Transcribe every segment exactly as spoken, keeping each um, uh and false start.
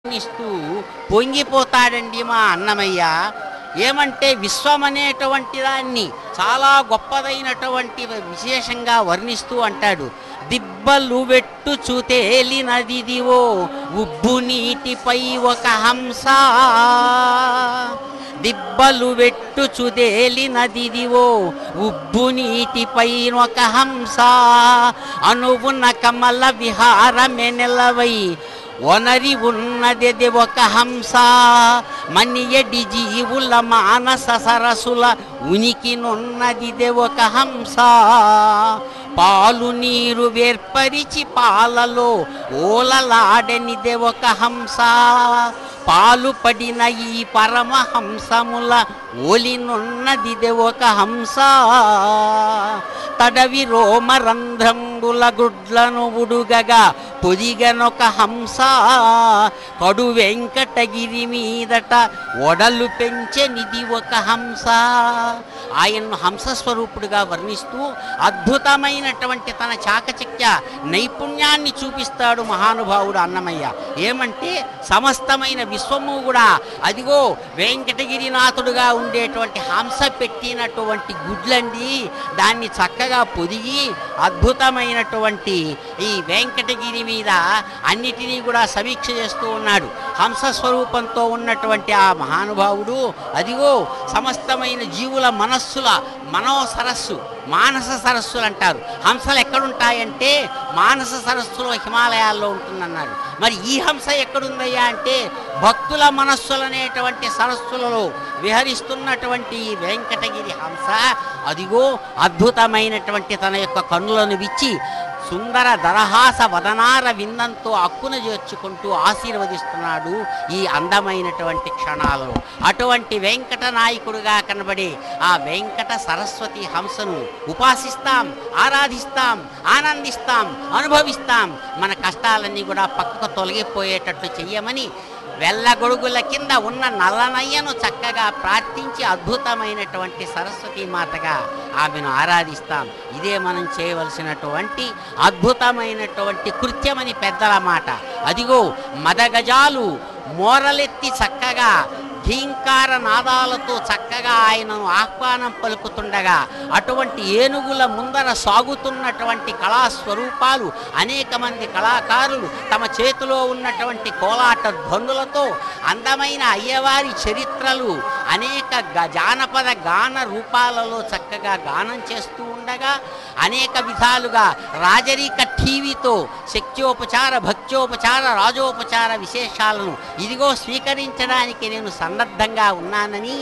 ఇస్తూ పొంగిపోతాడండి మా అన్నమయ్య. ఏమంటే విశ్వం అనేటువంటి దాన్ని చాలా గొప్పదైనటువంటి విశేషంగా వర్ణిస్తూ అంటాడు. దిబ్బలు వెట్టు చూతేలినదిదివో ఉబ్బు నీటిపై ఒక హంస, దిబ్బలు వెట్టు చుదేలినదిదివో ఉబ్బు నీటిపై ఒక హంస, అనువున కమల విహారమే నెలవై ఒనరి ఉన్నది ఒక హంస, మనియడి జీవుల మానస సరసుల ఉనికినున్నది ఒక హంస, పాలు నీరు వేర్పరిచి పాలలో ఓలలాడనిదే ఒక హంస, పాలు పడిన ఈ పరమహంసముల ఓలినున్నదిదే ఒక హంస, తడవి రోమరంధ్రంబుల గుడ్లను ఉడుగగా పొదిగనొక హంస, కడు వెంకటగిరి మీదట ఒడలు పెంచెనిది ఒక హంస. ఆయన్ను హంసస్వరూపుడుగా వర్ణిస్తూ అద్భుతమైనటువంటి తన చాకచక్య నైపుణ్యాన్ని చూపిస్తాడు మహానుభావుడు అన్నమయ్య. ఏమంటే సమస్తమైన విశ్వము కూడా అదిగో వెంకటగిరినాథుడుగా ఉండేటువంటి హంస పెట్టినటువంటి గుడ్లండి, దాన్ని చక్కగా పొదిగి అద్భుతమైనటువంటి ఈ వెంకటగిరి మీద అన్నిటినీ కూడా సమీక్ష చేస్తూ ఉన్నాడు. హంస స్వరూపంతో ఉన్నటువంటి ఆ మహానుభావుడు అదిగో సమస్తమైన జీవుల మనస్సుల మనో సరస్సు, మానస సరస్సులు అంటారు. హంసలు ఎక్కడుంటాయంటే మానస సరస్సులో హిమాలయాల్లో ఉంటుందన్నాడు. మరి ఈ హంస ఎక్కడుందయ్యా అంటే భక్తుల మనస్సులనేటువంటి సరస్సులలో విహరిస్తున్నటువంటి ఈ వెంకటగిరి హంస అదిగో అద్భుతమైనటువంటి తన యొక్క కన్నులను విచ్చి సుందర దరహాస వదనార విందంతో అక్కున చేర్చుకుంటూ ఆశీర్వదిస్తున్నాడు ఈ అందమైనటువంటి క్షణాలలో. అటువంటి వెంకట నాయకుడుగా కనబడే ఆ వెంకట సరస్వతి హంసను ఉపాసిస్తాం, ఆరాధిస్తాం, ఆనందిస్తాం, అనుభవిస్తాం. మన కష్టాలన్నీ కూడా పక్కకు తొలగిపోయేటట్లు చెయ్యమని వెల్లగొడుగుల కింద ఉన్న నల్లనయ్యను చక్కగా ప్రార్థించి అద్భుతమైనటువంటి సరస్వతీ మాతగా ఆమెను ఆరాధిస్తాం. ఇదే మనం చేయవలసినటువంటి అద్భుతమైనటువంటి కృత్యమని పెద్దల మాట. అదిగో మదగజాలు మోరలెత్తి చక్కగా ఘీంకార నాదాలతో చక్కగా ఆయనను ఆహ్వానం పలుకుతుండగా అటువంటి ఏనుగుల ముందర సాగుతున్నటువంటి కళాస్వరూపాలు అనేక మంది కళాకారులు తమ చేతిలో ఉన్నటువంటి కోలాట ధ్వనులతో అందమైన అయ్యవారి చరిత్రలు అనేక జానపద గాన రూపాలలో చక్కగా గానం చేస్తూ ఉండగా అనేక విధాలుగా రాజరిక టీవీతో శక్త్యోపచార, భక్త్యోపచార, రాజోపచార విశేషాలను ఇదిగో స్వీకరించడానికి నేను సన్నద్ధంగా ఉన్నానని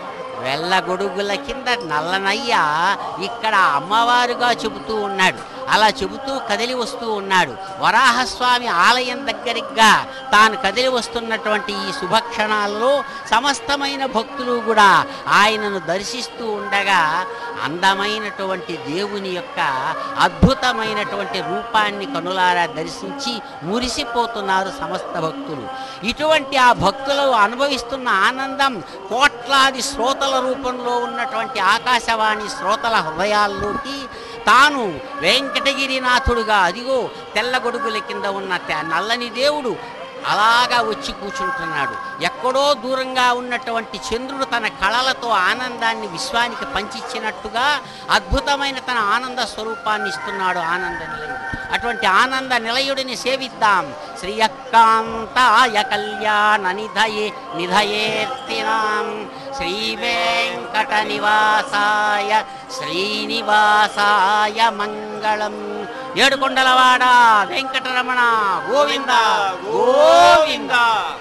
వెళ్ళగొడుగుల కింద నల్లనయ్య ఇక్కడ అమ్మవారుగా చెబుతూ ఉన్నాడు. అలా చెబుతూ కదిలి వస్తూ ఉన్నాడు. వరాహస్వామి ఆలయం దగ్గరగా తాను కదిలి వస్తున్నటువంటి ఈ శుభక్షణాల్లో సమస్తమైన భక్తులు కూడా ఆయనను దర్శిస్తూ ఉండగా అందమైనటువంటి దేవుని యొక్క అద్భుతమైనటువంటి రూపాన్ని కనులారా దర్శించి మురిసిపోతున్నారు సమస్త భక్తులు. ఇటువంటి ఆ భక్తులు అనుభవిస్తున్న ఆనందం కోట్లాది శ్రోతల రూపంలో ఉన్నటువంటి ఆకాశవాణి శ్రోతల హృదయాల్లోకి తాను వెంకటగిరినాథుడుగా అదిగో తెల్లగొడుగుల కింద ఉన్న నల్లని దేవుడు అలాగా వచ్చి కూర్చుంటున్నాడు. ఎక్కడో దూరంగా ఉన్నటువంటి చంద్రుడు తన కళలతో ఆనందాన్ని విశ్వానికి పంచిచ్చినట్టుగా అద్భుతమైన తన ఆనంద స్వరూపాన్ని ఇస్తున్నాడు ఆనంద నిలయుడు. అటువంటి ఆనంద నిలయుడిని సేవిద్దాం. శ్రీయకాంతాయ కళ్యాణ నిధయే నిధయేర్తినాం శ్రీ వెంకట నివాసాయ శ్రీనివాసాయ మంగళం. ఏడుకొండలవాడ వెంకటరమణ గోవింద గోవింద.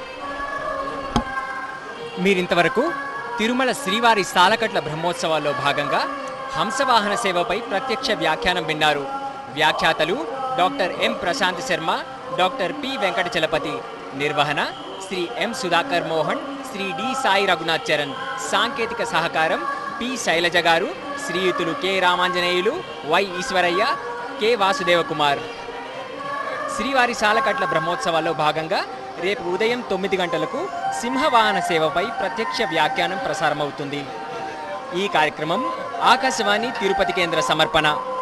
మీరింతవరకు తిరుమల శ్రీవారి సాలకట్ల బ్రహ్మోత్సవాల్లో భాగంగా హంసవాహన సేవపై ప్రత్యక్ష వ్యాఖ్యానం విన్నారు. వ్యాఖ్యాతలు doctor M Prashanth Sharma, doctor P Venkata Chalapathi. నిర్వహణ శ్రీ ఎం సుధాకర్ మోహన్, శ్రీ డి సాయి రఘునాథ్ చరణ్. సాంకేతిక సహకారం పి శైలజ గారు, శ్రీయుతులు K Ramanjaneyulu, why Eshwaraiah, K Vasudeva Kumar. శ్రీవారి సాలకట్ల బ్రహ్మోత్సవాల్లో భాగంగా రేపు ఉదయం తొమ్మిది గంటలకు సింహవాహన సేవపై ప్రత్యక్ష వ్యాఖ్యానం ప్రసారమవుతుంది. ఈ కార్యక్రమం ఆకాశవాణి తిరుపతి కేంద్ర సమర్పణ.